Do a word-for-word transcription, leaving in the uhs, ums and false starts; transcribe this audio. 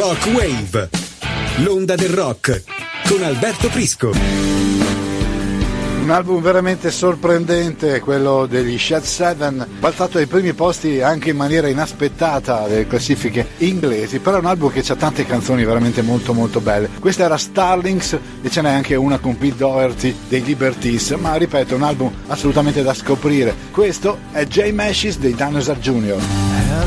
Rock Wave, l'onda del rock con Alberto Prisco. Un album veramente sorprendente, quello degli Shed Seven, balzato ai primi posti anche in maniera inaspettata delle classifiche inglesi, però è un album che ha tante canzoni veramente molto molto belle. Questa era Starlings e ce n'è anche una con Pete Doherty dei Liberties, ma ripeto, è un album assolutamente da scoprire. Questo è Jay Mascis dei Dinosaur Junior